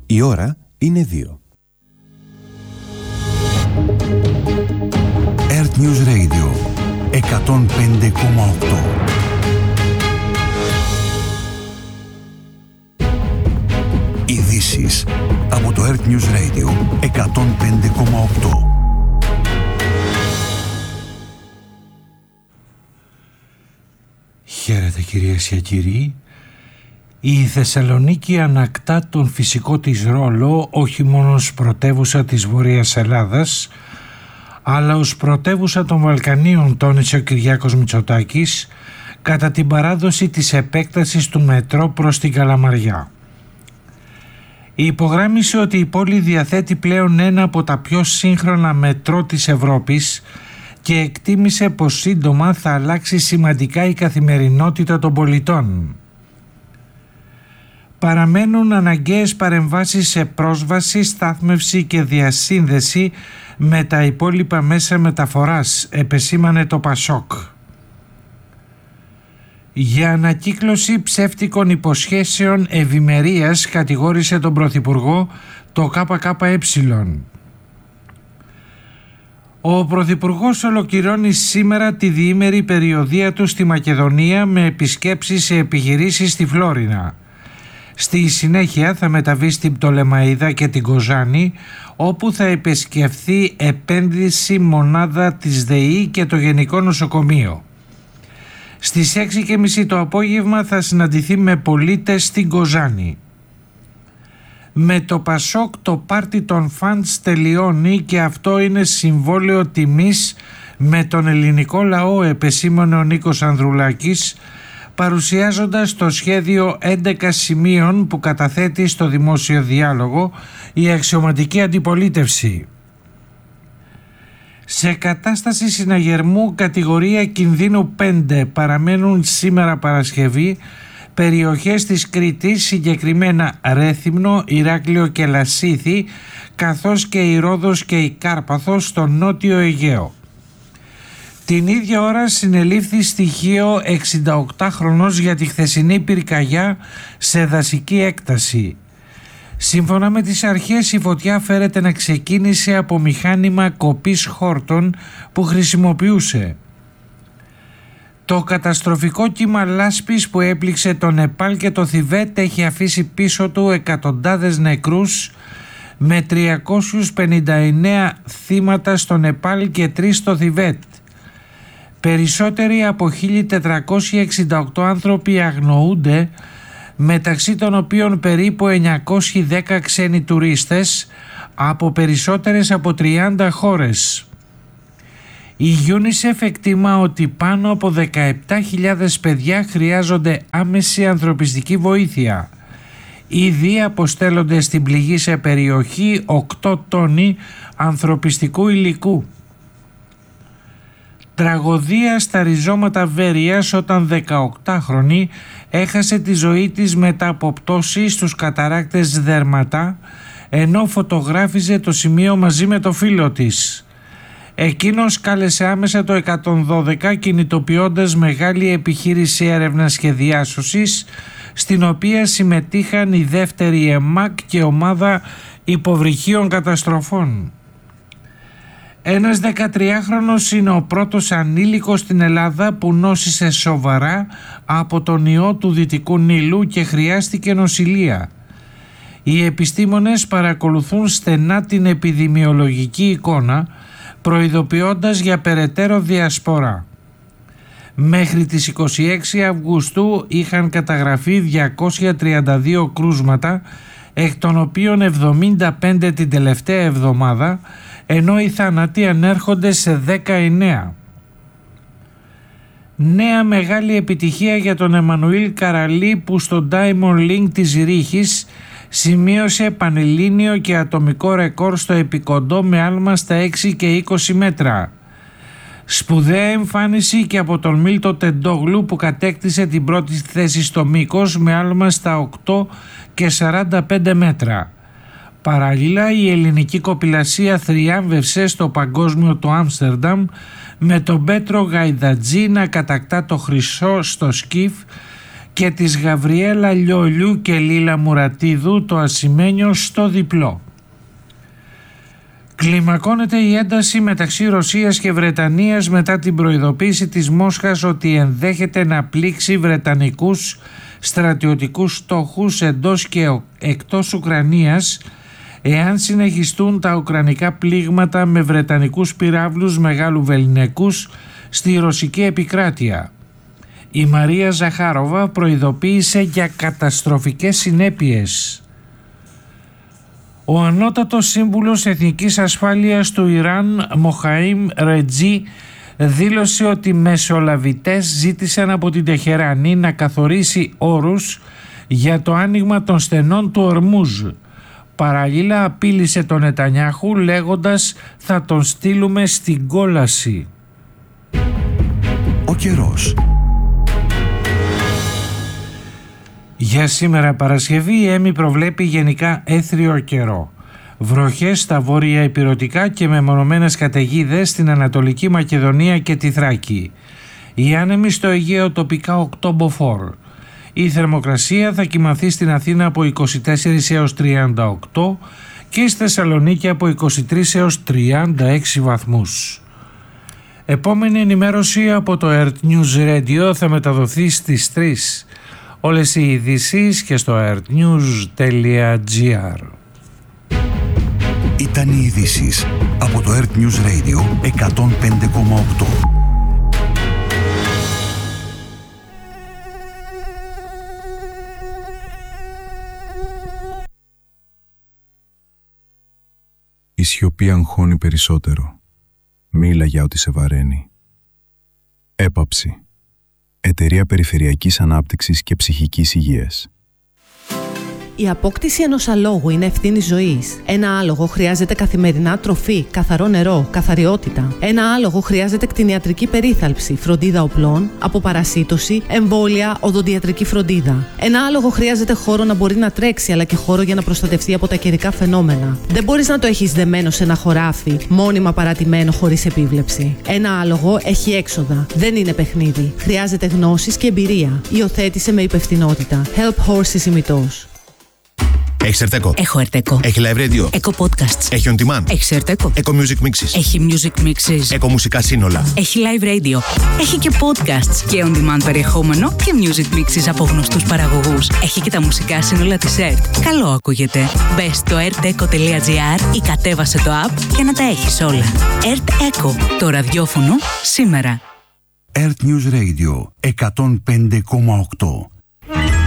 Η ώρα είναι 2. Earth News Radio 105,8. Ειδήσεις από το Earth News Radio 105,8. Χαίρετε κυρίες και κύριοι. Η Θεσσαλονίκη ανακτά τον φυσικό της ρόλο όχι μόνο ως πρωτεύουσα της Βόρειας Ελλάδας, αλλά ως πρωτεύουσα των Βαλκανίων, τόνισε ο Κυριάκος Μητσοτάκης κατά την παράδοση της επέκτασης του μετρό προς την Καλαμαριά. Υπογράμμισε ότι η πόλη διαθέτει πλέον ένα από τα πιο σύγχρονα μετρό της Ευρώπης και εκτίμησε πως σύντομα θα αλλάξει σημαντικά η καθημερινότητα των πολιτών. Παραμένουν αναγκαίες παρεμβάσεις σε πρόσβαση, στάθμευση και διασύνδεση με τα υπόλοιπα μέσα μεταφοράς, επεσήμανε το ΠΑΣΟΚ. Για ανακύκλωση ψεύτικων υποσχέσεων ευημερίας κατηγόρησε τον Πρωθυπουργό το ΚΚΕ. Ο Πρωθυπουργός ολοκληρώνει σήμερα τη διήμερη περιοδεία του στη Μακεδονία με επισκέψεις σε επιχειρήσεις στη Φλόρινα. Στη συνέχεια θα μεταβεί στην Πτολεμαΐδα και την Κοζάνη, όπου θα επισκεφθεί επένδυση μονάδα της ΔΕΗ και το Γενικό Νοσοκομείο. Στις 6:30 το απόγευμα θα συναντηθεί με πολίτες στην Κοζάνη. Με το ΠΑΣΟΚ το πάρτι των φαντς τελειώνει και αυτό είναι συμβόλαιο τιμής με τον ελληνικό λαό, επεσήμανε ο Νίκος Ανδρουλάκης, παρουσιάζοντας το σχέδιο 11 σημείων που καταθέτει στο δημόσιο διάλογο η αξιωματική αντιπολίτευση. Σε κατάσταση συναγερμού κατηγορία κινδύνου 5 παραμένουν σήμερα Παρασκευή περιοχές της Κρήτης, συγκεκριμένα Ρέθυμνο, Ηράκλειο και Λασίθι, καθώς και η Ρόδος και η Κάρπαθος στο νότιο Αιγαίο. Την ίδια ώρα συνελήφθη στοιχείο 68χρονος για τη χθεσινή πυρκαγιά σε δασική έκταση. Σύμφωνα με τις αρχές, η φωτιά φέρεται να ξεκίνησε από μηχάνημα κοπής χόρτων που χρησιμοποιούσε. Το καταστροφικό κύμα λάσπης που έπληξε το Νεπάλ και το Θιβέτ έχει αφήσει πίσω του εκατοντάδες νεκρούς, με 359 θύματα στο Νεπάλ και 3 στο Θιβέτ. Περισσότεροι από 1.468 άνθρωποι αγνοούνται, μεταξύ των οποίων περίπου 910 ξένοι τουρίστες από περισσότερες από 30 χώρες. Η UNICEF εκτιμά ότι πάνω από 17.000 παιδιά χρειάζονται άμεση ανθρωπιστική βοήθεια. Ήδη αποστέλλονται στην πληγή περιοχή 8 τόνοι ανθρωπιστικού υλικού. Τραγωδία στα ριζώματα Βέρειας όταν 18χρονη έχασε τη ζωή της μετά από πτώση στους καταράκτες Δερματά, ενώ φωτογράφιζε το σημείο μαζί με το φίλο της. Εκείνος κάλεσε άμεσα το 112 κινητοποιώντας μεγάλη επιχείρηση έρευνας και διάσωσης, στην οποία συμμετείχαν η δεύτερη ΕΜΑΚ και ομάδα υποβρυχίων καταστροφών. Ένας 13χρονος είναι ο πρώτος ανήλικος στην Ελλάδα που νόσησε σοβαρά από τον ιό του Δυτικού Νείλου και χρειάστηκε νοσηλεία. Οι επιστήμονες παρακολουθούν στενά την επιδημιολογική εικόνα, προειδοποιώντας για περαιτέρω διασπορά. Μέχρι τις 26 Αυγούστου είχαν καταγραφεί 232 κρούσματα, εκ των οποίων 75 την τελευταία εβδομάδα, ενώ οι θάνατοι ανέρχονται σε 19. Νέα μεγάλη επιτυχία για τον Εμμανουήλ Καραλή, που στο Diamond League της Ρήχης σημείωσε πανελλήνιο και ατομικό ρεκόρ στο επικοντό με άλμα στα 6 και 20 μέτρα. Σπουδαία εμφάνιση και από τον Μίλτο Τεντόγλου, που κατέκτησε την πρώτη θέση στο μήκος με άλμα στα 8 και 45 μέτρα. Παράλληλα, η ελληνική κοπηλασία θριάμβευσε στο παγκόσμιο του Άμστερνταμ με τον Πέτρο Γαϊδατζή να κατακτά το χρυσό στο σκιφ και της Γαβριέλα Λιόλιου και Λίλα Μουρατίδου το ασημένιο στο διπλό. Κλιμακώνεται η ένταση μεταξύ Ρωσίας και Βρετανίας μετά την προειδοποίηση της Μόσχας ότι ενδέχεται να πλήξει βρετανικούς στρατιωτικούς στόχους εντός και εκτός Ουκρανίας εάν συνεχιστούν τα ουκρανικά πλήγματα με βρετανικούς πυράβλους μεγάλου βεληνικούς στη ρωσική επικράτεια. Η Μαρία Ζαχάροβα προειδοποίησε για καταστροφικές συνέπειες. Ο ανώτατος σύμβουλος Εθνικής Ασφάλειας του Ιράν, Μοχαήμ Ρετζή, δήλωσε ότι μεσολαβητές ζήτησαν από την Τεχεράνη να καθορίσει όρους για το άνοιγμα των στενών του Ορμούζ. Παραλλήλα απείλησε τον Νετανιάχου λέγοντας «θα τον στείλουμε στην κόλαση». Ο καιρός. Για σήμερα Παρασκευή η ΕΜΗ προβλέπει γενικά έθριο καιρό. Βροχές στα βόρεια ηπειρωτικά και μεμονωμένες καταιγίδες στην Ανατολική Μακεδονία και τη Θράκη. Οι άνεμοι στο Αιγαίο τοπικά 8 μποφόρ. Η θερμοκρασία θα κυμανθεί στην Αθήνα από 24 έως 38 και στη Θεσσαλονίκη από 23 έως 36 βαθμούς. Επόμενη ενημέρωση από το Earth News Radio θα μεταδοθεί στις 3. Όλες οι ειδήσεις και στο earthnews.gr. Ήταν οι ειδήσεις από το Earth News Radio 105,8. Η σιωπή αγχώνει περισσότερο. Μίλα για ό,τι σε βαραίνει. Έπαψη. Εταιρεία Περιφερειακής Ανάπτυξης και Ψυχικής Υγείας. Η απόκτηση ενός αλόγου είναι ευθύνη ζωής. Ένα άλογο χρειάζεται καθημερινά τροφή, καθαρό νερό, καθαριότητα. Ένα άλογο χρειάζεται κτηνιατρική περίθαλψη, φροντίδα οπλών, αποπαρασίτωση, εμβόλια, οδοντιατρική φροντίδα. Ένα άλογο χρειάζεται χώρο να μπορεί να τρέξει, αλλά και χώρο για να προστατευτεί από τα καιρικά φαινόμενα. Δεν μπορείς να το έχεις δεμένο σε ένα χωράφι, μόνιμα παρατημένο χωρίς επίβλεψη. Ένα άλογο έχει έξοδα. Δεν είναι παιχνίδι. Χρειάζεται γνώσεις και εμπειρία. Υιοθέτησε με υπευθυνότητα. Help Horses ημιτός. Έχεις Ερτέκο? Έχω Ερτέκο. Έχει live radio? Έχω podcasts. Έχει on demand? Έχει Ερτέκο. Eco Music Mixes? Έχει music mixes. Eco μουσικά σύνολα? Έχει live radio. Έχει και podcasts και on demand περιεχόμενο και music mixes από γνωστούς παραγωγούς. Έχει και τα μουσικά σύνολα της ΕΡΤ. Καλό ακούγεται. Μπες στο erteco.gr ή κατέβασε το app για να τα έχεις όλα. ΕΡΤ Eco. Το ραδιόφωνο σήμερα. Earth News Radio 105,8.